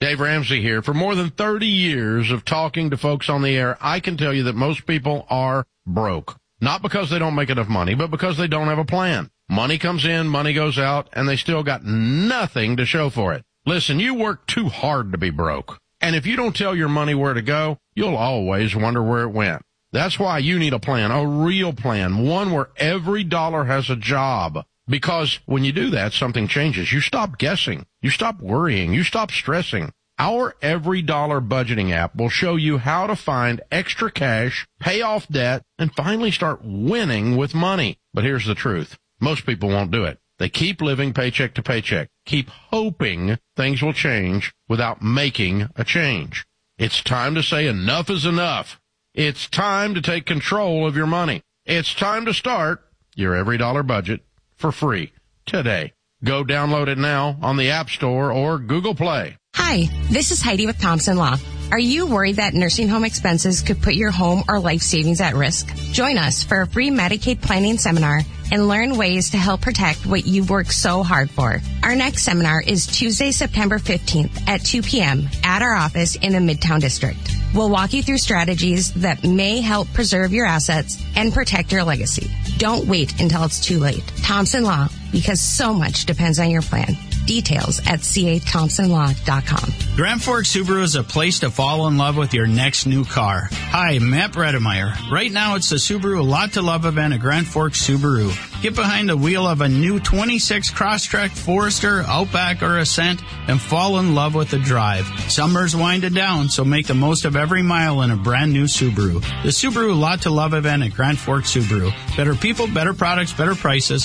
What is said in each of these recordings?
Dave Ramsey here. For more than 30 years of talking to folks on the air, I can tell you that most people are broke. Not because they don't make enough money, but because they don't have a plan. Money comes in, money goes out, and they still got nothing to show for it. Listen, you work too hard to be broke. And if you don't tell your money where to go, you'll always wonder where it went. That's why you need a plan, a real plan, one where every dollar has a job. Because when you do that, something changes. You stop guessing. You stop worrying. You stop stressing. Our Every Dollar budgeting app will show you how to find extra cash, pay off debt, and finally start winning with money. But here's the truth. Most people won't do it. They keep living paycheck to paycheck, keep hoping things will change without making a change. It's time to say enough is enough. It's time to take control of your money. It's time to start your Every Dollar budget for free today. Go download it now on the App Store or Google Play. Hi, this is Heidi with Thompson Law. Are you worried that nursing home expenses could put your home or life savings at risk? Join us for a free Medicaid planning seminar and learn ways to help protect what you've worked so hard for. Our next seminar is Tuesday, September 15th at 2 p.m. at our office in the Midtown District. We'll walk you through strategies that may help preserve your assets and protect your legacy. Don't wait until it's too late. Thompson Law, because so much depends on your plan. Details at cathompsonlaw.com. Grand Forks Subaru is a place to fall in love with your next new car. Hi, Matt Bredemeyer. Right now, it's the Subaru Lot to Love event at Grand Forks Subaru. Get behind the wheel of a new 26 Crosstrek, Forester, Outback, or Ascent and fall in love with the drive. Summer's winding down, so make the most of every mile in a brand new Subaru. The Subaru Lot to Love event at Grand Forks Subaru. Better people, better products, better prices.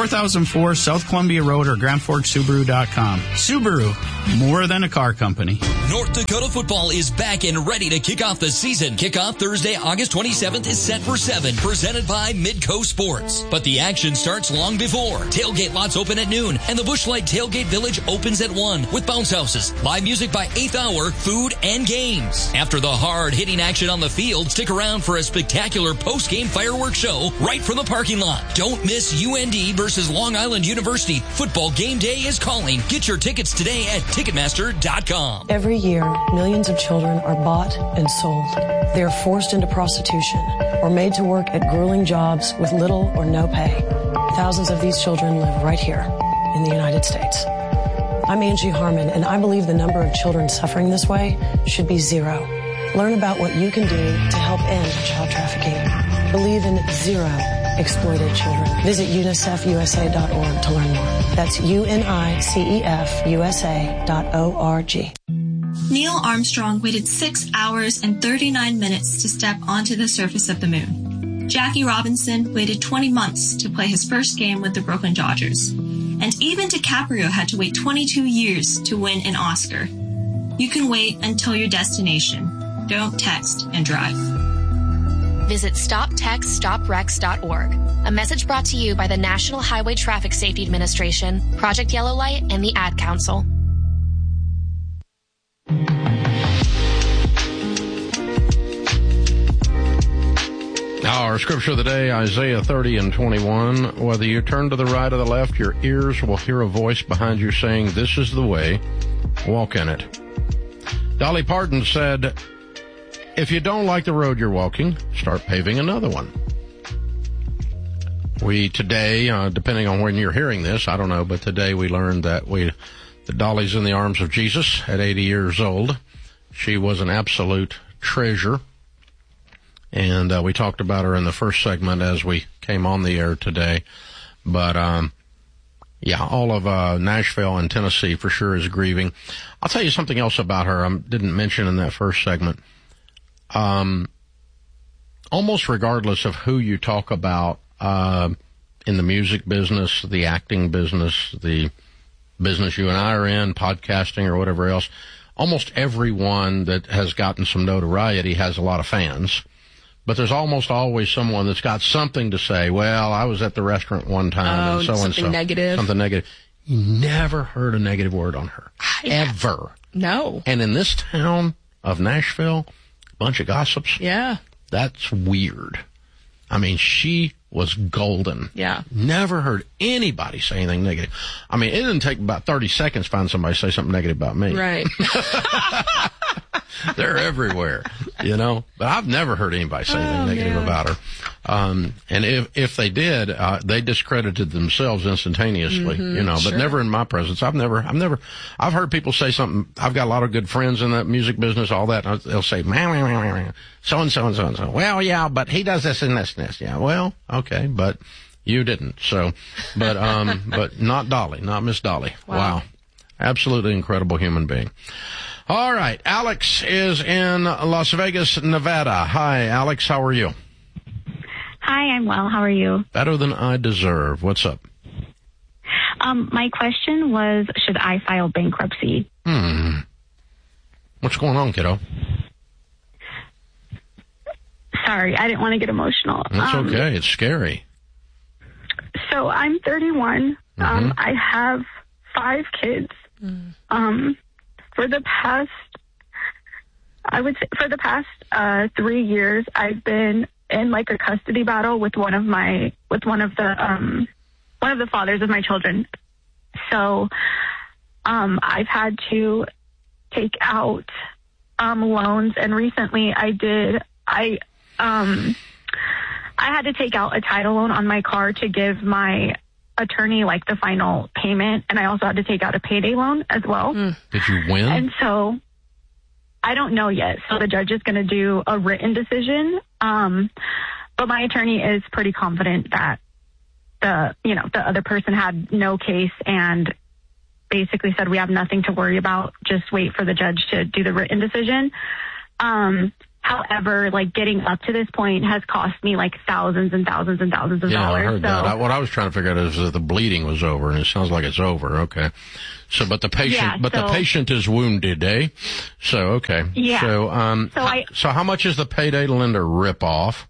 4004 South Columbia Road or GrandForksSubaru.com. Subaru, more than a car company. North Dakota football is back and ready to kick off the season. Kickoff Thursday, August 27th is set for 7, presented by Midco Sports. But the action starts long before. Tailgate lots open at noon, and the Busch Light Tailgate Village opens at 1 with bounce houses, live music by 8th hour, food, and games. After the hard-hitting action on the field, stick around for a spectacular post-game fireworks show right from the parking lot. Don't miss UND versus Long Island University. Football game day is calling. Get your tickets today at Ticketmaster.com. Every year, millions of children are bought and sold. They are forced into prostitution or made to work at grueling jobs with little or no pay. Thousands of these children live right here in the United States. I'm Angie Harmon, and I believe the number of children suffering this way should be 0. Learn about what you can do to help end child trafficking. Believe in 0 exploited children. Visit UNICEFUSA.org to learn more. That's UNICEFUSA.org. Neil Armstrong waited 6 hours and 39 minutes to step onto the surface of the moon. Jackie Robinson waited 20 months to play his first game with the Brooklyn Dodgers. And even DiCaprio had to wait 22 years to win an Oscar. You can wait until your destination. Don't text and drive. Visit StopTextStopWrecks.org. A message brought to you by the National Highway Traffic Safety Administration, Project Yellow Light, and the Ad Council. Our scripture of the day, Isaiah 30 and 21. Whether you turn to the right or the left, your ears will hear a voice behind you saying, "This is the way, walk in it." Dolly Parton said, "If you don't like the road you're walking, start paving another one." We today, depending on when you're hearing this, I don't know, but today we learned that Dolly's in the arms of Jesus at 80 years old. She was an absolute treasure. And we talked about her in the first segment as we came on the air today. But, all of Nashville and Tennessee for sure is grieving. I'll tell you something else about her I didn't mention in that first segment. Almost regardless of who you talk about in the music business, the acting business, the business you and I are in, podcasting or whatever else, almost everyone that has gotten some notoriety has a lot of fans. But there's almost always someone that's got something to say. Well, I was at the restaurant one time and so-and-so. Something negative. Something negative. You never heard a negative word on her. Ever. No. And in this town of Nashville, a bunch of gossips. Yeah. That's weird. I mean, she was golden. Yeah. Never heard anybody say anything negative. I mean, it didn't take about 30 seconds to find somebody say something negative about me. Right. They're everywhere, you know. But I've never heard anybody say anything negative about her. And if they did, they discredited themselves instantaneously, you know, but never in my presence. I've heard people say something. I've got a lot of good friends in the music business, all that. And they'll say, so-and-so and so-and-so. Well, yeah, but he does this and this and this. Yeah, well, okay, but you didn't. So, but not Dolly, not Miss Dolly. Wow. Absolutely incredible human being. All right. Alex is in Las Vegas, Nevada. Hi, Alex. How are you? Hi, I'm well. How are you? Better than I deserve. What's up? My question was, should I file bankruptcy? What's going on, kiddo? Sorry, I didn't want to get emotional. That's okay. It's scary. So I'm 31. I have 5 kids. For the past 3 years, I've been in like a custody battle with one of the fathers of my children. So, I've had to take out, loans, and recently I had to take out a title loan on my car to give my attorney like the final payment, and I also had to take out a payday loan as well. Did you win? And so I don't know yet. So the judge is going to do a written decision. But my attorney is pretty confident that the other person had no case and basically said we have nothing to worry about. Just wait for the judge to do the written decision. However, like getting up to this point has cost me like thousands and thousands and thousands of dollars. Yeah, I heard that. What I was trying to figure out is that the bleeding was over, and it sounds like it's over. Okay. So, but the patient is wounded, eh? So, okay. Yeah. So how much is the payday lender rip off?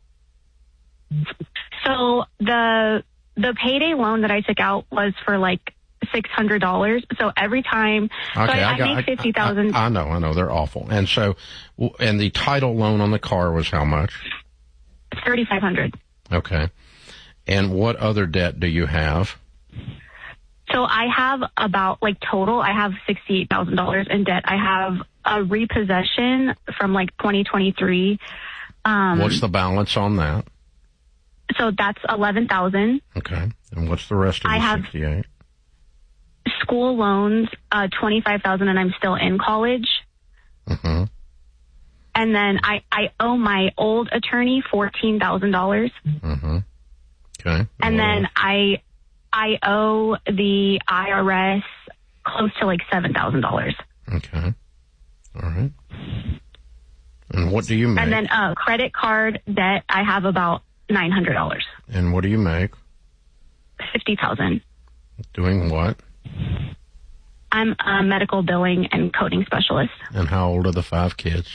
So the payday loan that I took out was for like $600. So every time, I make $50,000. I know, they're awful. And so, and the title loan on the car was how much? $3,500. Okay. And what other debt do you have? So I have about total, I have $68,000 in debt. I have a repossession from 2023. What's the balance on that? So that's $11,000. Okay. And what's the rest of the 68? School loans, $25,000, and I'm still in college. Mm-hmm. And then I owe my old attorney $14,000. Mm-hmm. Okay. And then I owe the IRS close to $7,000. Okay. All right. And what do you make? And then credit card debt, I have about $900. And what do you make? $50,000. Doing what? I'm a medical billing and coding specialist. And how old are the 5 kids?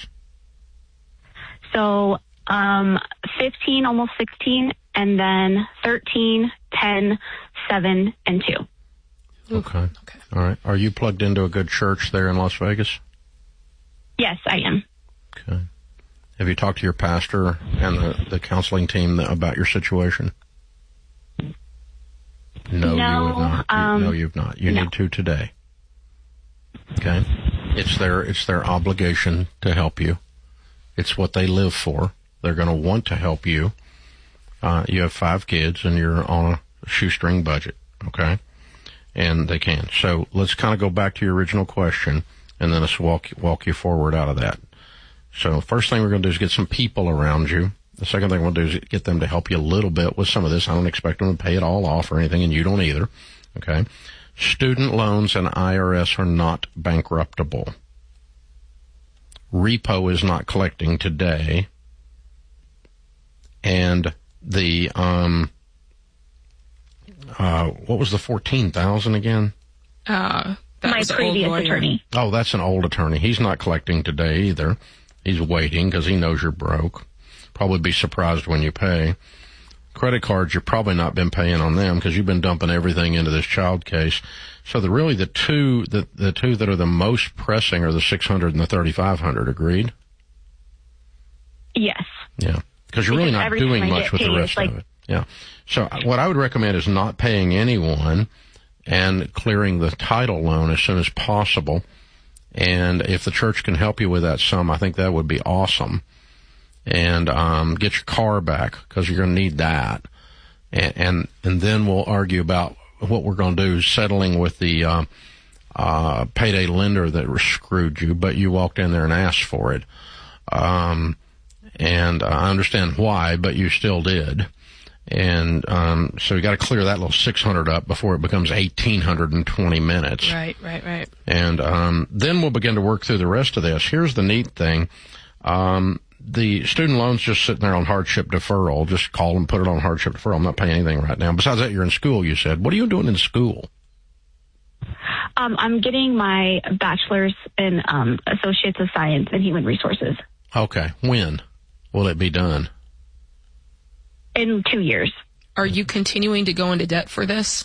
So, 15, almost 16, and then 13, 10, 7, and 2. Okay. All right. Are you plugged into a good church there in Las Vegas? Yes, I am. Okay. Have you talked to your pastor and the counseling team about your situation? No, you have not. No, you've not. You need to today. Okay? It's their obligation to help you. It's what they live for. They're going to want to help you. You have 5 kids and you're on a shoestring budget. Okay? And they can. So let's kind of go back to your original question and then let's walk you forward out of that. So first thing we're going to do is get some people around you. The second thing we'll do is get them to help you a little bit with some of this. I don't expect them to pay it all off or anything, and you don't either. Okay? Student loans and IRS are not bankruptable. Repo is not collecting today. And the, what was the $14,000 again? My previous attorney. Oh, that's an old attorney. He's not collecting today either. He's waiting because he knows you're broke. Probably be surprised when you pay. Credit cards, you've probably not been paying on them because you've been dumping everything into this child case. So the two that are the most pressing are the $600 and the $3,500. Agreed? Yes. Yeah, because you're really not doing much with the rest of it. Yeah. So what I would recommend is not paying anyone and clearing the title loan as soon as possible. And if the church can help you with that sum, I think that would be awesome. And get your car back, because you're going to need that. And then we'll argue about what we're going to do, settling with the payday lender that screwed you, but you walked in there and asked for it. And I understand why, but you still did. And so you got to clear that little 600 up before it becomes 1,800 in 20 minutes. Right. And then we'll begin to work through the rest of this. Here's the neat thing. The student loan's just sitting there on hardship deferral. Just call and put it on hardship deferral. I'm not paying anything right now. Besides that, you're in school, you said. What are you doing in school? I'm getting my bachelor's in Associates of Science in Human Resources. Okay. When will it be done? In 2 years. Are you continuing to go into debt for this?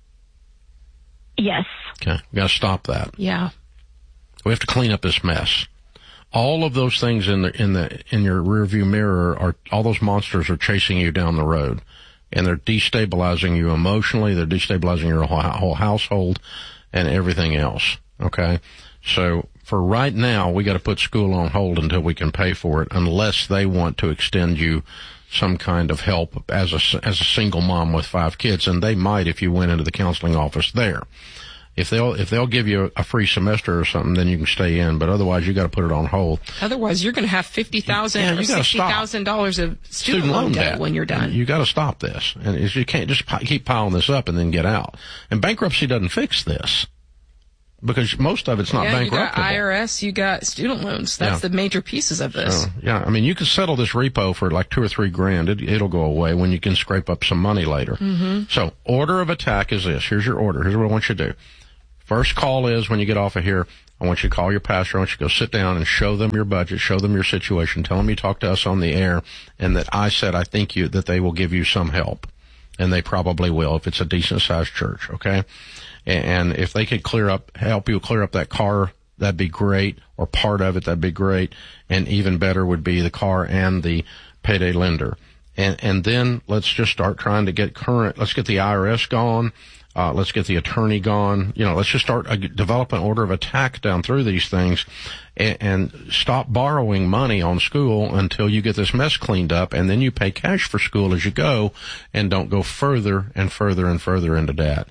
Yes. Okay. We got to stop that. Yeah. We have to clean up this mess. All of those things in your rearview mirror are, all those monsters are chasing you down the road, and they're destabilizing you emotionally. They're destabilizing your whole household and everything else. Okay. So for right now, we got to put school on hold until we can pay for it, unless they want to extend you some kind of help as a single mom with 5 kids. And they might, if you went into the counseling office there. If they'll give you a free semester or something, then you can stay in. But otherwise, you got to put it on hold. Otherwise, you're going to have $50,000 or $60,000 of student loan debt when you're done. You got to stop this, and you can't just keep piling this up and then get out. And bankruptcy doesn't fix this, because most of it's not bankruptable. You got IRS, you got student loans. That's the major pieces of this. So, I mean, you can settle this repo for like $2 or $3 grand. It'll go away when you can scrape up some money later. Mm-hmm. So, order of attack is this. Here's your order. Here's what I want you to do. First call is, when you get off of here, I want you to call your pastor. I want you to go sit down and show them your budget, show them your situation, tell them you talked to us on the air, and that I said I think that they will give you some help. And they probably will if it's a decent-sized church, okay? And if they could help you clear up that car, that'd be great, or part of it, that'd be great. And even better would be the car and the payday lender. And then let's just start trying to get current. Let's get the IRS gone. Let's get the attorney gone. Let's just start develop an order of attack down through these things, and stop borrowing money on school until you get this mess cleaned up, and then you pay cash for school as you go, and don't go further and further and further into debt.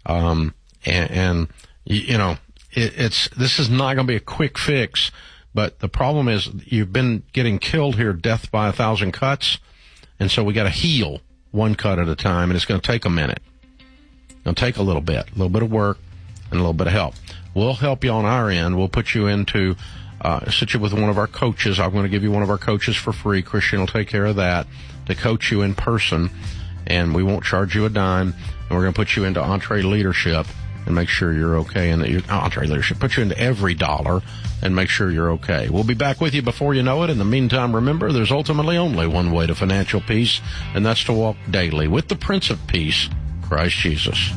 This is not going to be a quick fix, but the problem is you've been getting killed here, death by 1,000 cuts, and so we got to heal one cut at a time, and it's going to take a minute. It'll take a little bit of work and a little bit of help. We'll help you on our end. We'll put you into, sit you with one of our coaches. I'm going to give you one of our coaches for free. Christian will take care of that, to coach you in person, and we won't charge you a dime. And we're going to put you into Entree Leadership and make sure you're okay. And Entree Leadership, put you into Every Dollar and make sure you're okay. We'll be back with you before you know it. In the meantime, remember, there's ultimately only one way to financial peace, and that's to walk daily with the Prince of Peace, Christ Jesus.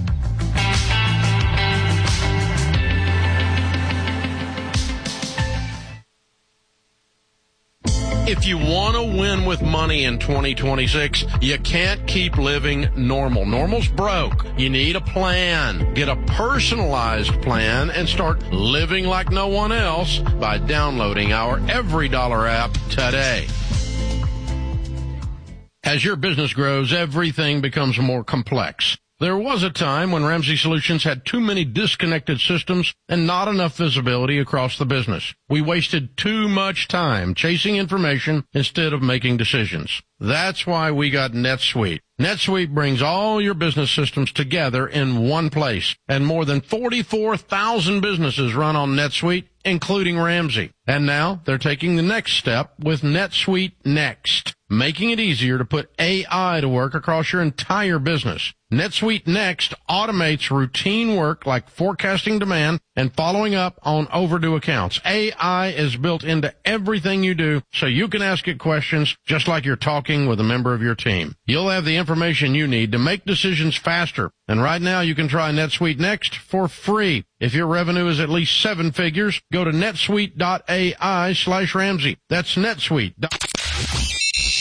If you want to win with money in 2026, you can't keep living normal. Normal's broke. You need a plan. Get a personalized plan and start living like no one else by downloading our Every Dollar app today. As your business grows, everything becomes more complex. There was a time when Ramsey Solutions had too many disconnected systems and not enough visibility across the business. We wasted too much time chasing information instead of making decisions. That's why we got NetSuite. NetSuite brings all your business systems together in one place, and more than 44,000 businesses run on NetSuite, including Ramsey. And now they're taking the next step with NetSuite Next, making it easier to put AI to work across your entire business. NetSuite Next automates routine work like forecasting demand and following up on overdue accounts. AI is built into everything you do, so you can ask it questions just like you're talking with a member of your team. You'll have the information you need to make decisions faster. And right now you can try NetSuite Next for free. If your revenue is at least 7 figures, go to netsuite.ai/Ramsey. That's netsuite.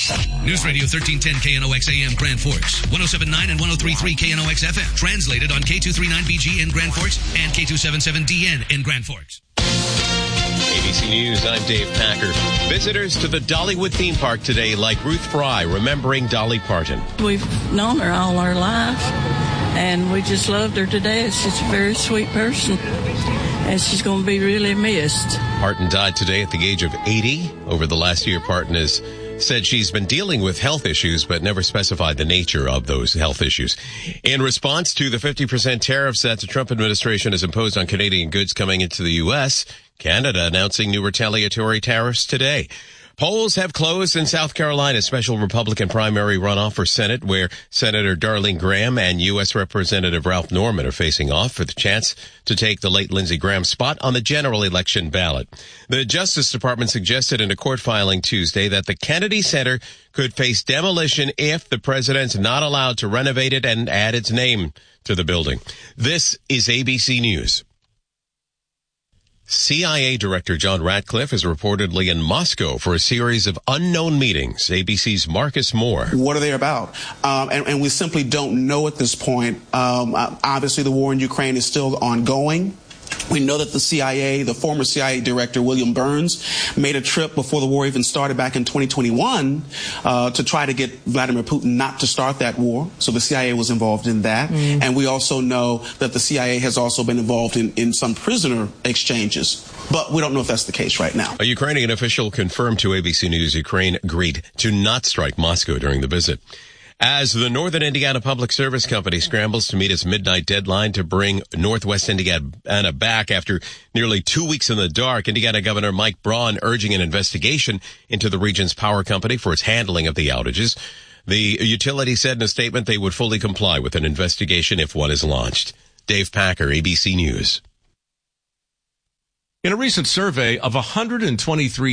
News Radio 1310 KNOX AM Grand Forks, 107.9 and 103.3 KNOX FM. Translated on K239BG in Grand Forks and K277DN in Grand Forks. ABC News, I'm Dave Packer. Visitors to the Dollywood theme park today like Ruth Fry, remembering Dolly Parton. We've known her all our life, and we just loved her today. She's a very sweet person, and she's going to be really missed. Parton died today at the age of 80. Over the last year, Parton has said she's been dealing with health issues, but never specified the nature of those health issues. In response to the 50% tariffs that the Trump administration has imposed on Canadian goods coming into the U.S., Canada announcing new retaliatory tariffs today. Polls have closed in South Carolina's special Republican primary runoff for Senate, where Senator Darlene Graham and U.S. Representative Ralph Norman are facing off for the chance to take the late Lindsey Graham spot on the general election ballot. The Justice Department suggested in a court filing Tuesday that the Kennedy Center could face demolition if the president's not allowed to renovate it and add its name to the building. This is ABC News. CIA Director John Ratcliffe is reportedly in Moscow for a series of unknown meetings. ABC's Marcus Moore. What are they about? And we simply don't know at this point. Obviously, the war in Ukraine is still ongoing. We know that the CIA, the former CIA director, William Burns, made a trip before the war even started back in 2021 to try to get Vladimir Putin not to start that war. So the CIA was involved in that. And we also know that the CIA has also been involved in some prisoner exchanges. But we don't know if that's the case right now. A Ukrainian official confirmed to ABC News Ukraine agreed to not strike Moscow during the visit. As the Northern Indiana Public Service Company scrambles to meet its midnight deadline to bring Northwest Indiana back after nearly 2 weeks in the dark, Indiana Governor Mike Braun urging an investigation into the region's power company for its handling of the outages. The utility said in a statement they would fully comply with an investigation if one is launched. Dave Packer, ABC News. In a recent survey of 123